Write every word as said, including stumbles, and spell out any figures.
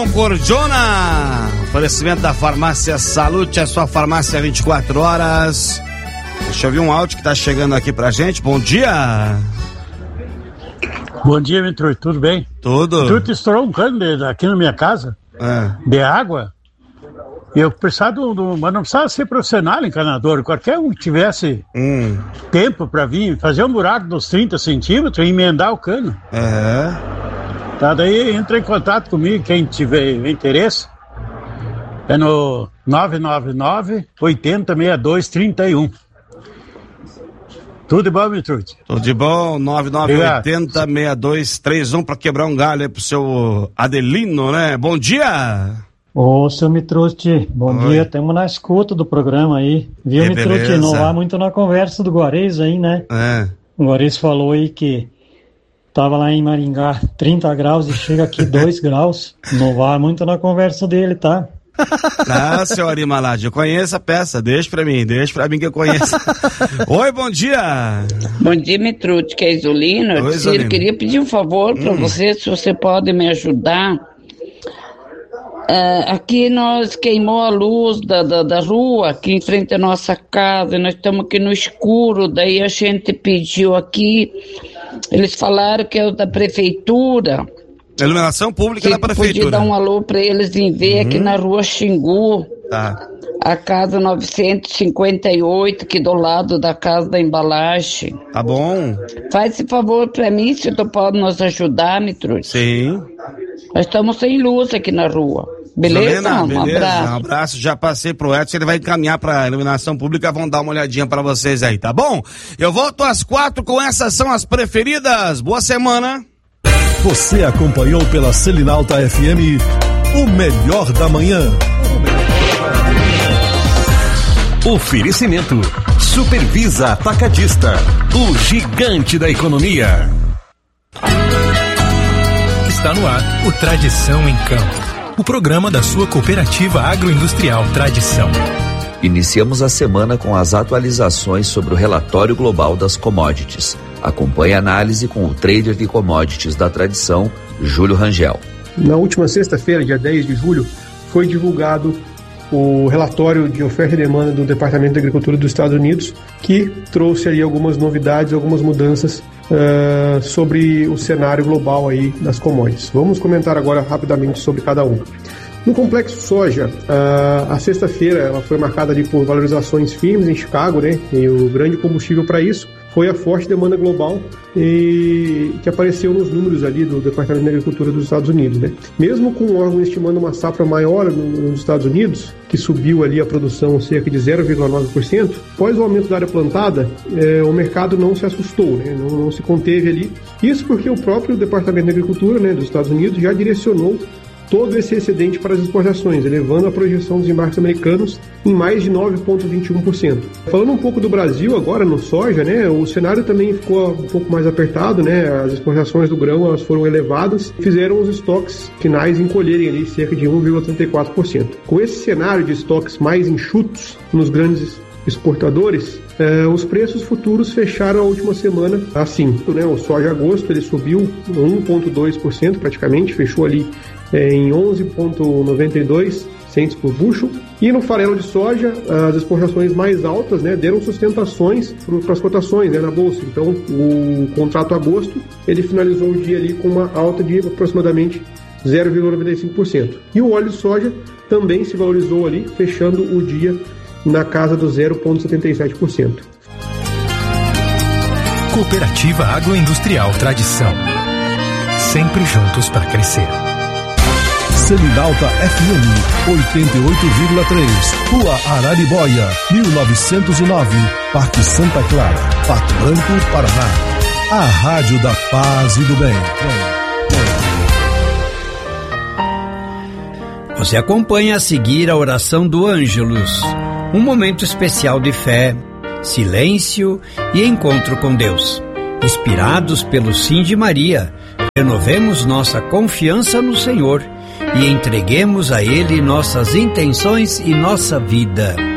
Cordiona, oferecimento da Farmácia Salute, a sua farmácia vinte e quatro horas. Deixa eu ver um áudio que tá chegando aqui pra gente. Bom dia. Bom dia, Vitor, tudo bem? Tudo. Tu estourou um cano de, aqui na minha casa, é. de água. Eu precisava, do, do, mas não precisava ser profissional encanador. Qualquer um que tivesse hum. tempo pra vir fazer um buraco dos trinta centímetros e emendar o cano. É. Tá, daí entra em contato comigo, quem tiver interesse, é no nove nove nove, oito zero seis dois, três um. Tudo de bom, Mitrude? Tudo de bom, nove nove oito zero, seis dois três um, para quebrar um galho aí pro seu Adelino, né? Bom dia! Ô, seu Mitrude, bom Oi. dia, estamos na escuta do programa aí, viu, Mitrude? Não vá muito na conversa do Guarez aí, né? É. O Guarez falou aí que tava lá em Maringá trinta graus e chega aqui dois graus. Não vá muito na conversa dele, tá? Ah, seu Ari Malad, eu conheço a peça. Deixa pra mim, deixa pra mim que eu conheço. Oi, bom dia. Bom dia, Mitrude, que é Isolino. Eu, disse, eu queria pedir um favor pra hum. você, se você pode me ajudar. Uh, aqui nós queimou a luz da, da, da rua, aqui em frente à nossa casa. Nós estamos aqui no escuro. Daí a gente pediu aqui. Eles falaram que é o da prefeitura. Iluminação pública da prefeitura. Podia dar um alô para eles em ver uhum. aqui na rua Xingu. Tá. A casa novecentos e cinquenta e oito, aqui do lado da casa da embalagem. Tá bom. Faz esse favor para mim, se tu pode nos ajudar, Mitrude. Sim. Nós estamos sem luz aqui na rua. Beleza? Helena, um beleza, abraço. Um abraço, já passei pro Edson, ele vai encaminhar pra iluminação pública, vão dar uma olhadinha pra vocês aí, tá bom? Eu volto às quatro com essas são as preferidas. Boa semana. Você acompanhou pela Selinalta F M o melhor da manhã. Oferecimento Supervisa Atacadista, o gigante da economia. Está no ar o Tradição em Campo. O programa da sua cooperativa agroindustrial Tradição. Iniciamos a semana com as atualizações sobre o relatório global das commodities. Acompanhe a análise com o trader de commodities da Tradição, Júlio Rangel. Na última sexta-feira, dia dez de julho, foi divulgado o relatório de oferta e demanda do Departamento de Agricultura dos Estados Unidos, que trouxe aí algumas novidades, algumas mudanças Uh, sobre o cenário global aí das commodities. Vamos comentar agora rapidamente sobre cada um. No complexo soja, uh, a sexta-feira ela foi marcada ali por valorizações firmes em Chicago, né? E o grande combustível para isso foi a forte demanda global e que apareceu nos números ali do Departamento de Agricultura dos Estados Unidos, né? Mesmo com o órgão estimando uma safra maior nos Estados Unidos, que subiu ali a produção cerca de zero vírgula nove por cento, após o aumento da área plantada, eh, o mercado não se assustou, né? não, não se conteve ali. Isso porque o próprio Departamento de Agricultura, né, dos Estados Unidos já direcionou todo esse excedente para as exportações, elevando a projeção dos embarques americanos em mais de nove vírgula vinte e um por cento. Falando um pouco do Brasil agora no soja, né, o cenário também ficou um pouco mais apertado, né, as exportações do grão elas foram elevadas, fizeram os estoques finais encolherem ali cerca de um vírgula trinta e quatro por cento. Com esse cenário de estoques mais enxutos nos grandes exportadores, eh, os preços futuros fecharam a última semana assim, né, o soja agosto ele subiu um vírgula dois por cento praticamente, fechou ali em onze vírgula noventa e dois centos por bushel. E no farelo de soja, as exportações mais altas, né, deram sustentações para as cotações, né, na bolsa. Então, o contrato agosto, ele finalizou o dia ali com uma alta de aproximadamente zero vírgula noventa e cinco por cento. E o óleo de soja também se valorizou ali, fechando o dia na casa do zero vírgula setenta e sete por cento. Cooperativa Agroindustrial Tradição. Sempre juntos para crescer. Selinalta F M oitenta e oito vírgula três, Rua Araribóia, mil novecentos e nove, Parque Santa Clara, Pato Branco, Paraná. A Rádio da Paz e do Bem. Você acompanha a seguir a oração do Ângelus, um momento especial de fé, silêncio e encontro com Deus. Inspirados pelo Sim de Maria, renovemos nossa confiança no Senhor e entreguemos a Ele nossas intenções e nossa vida.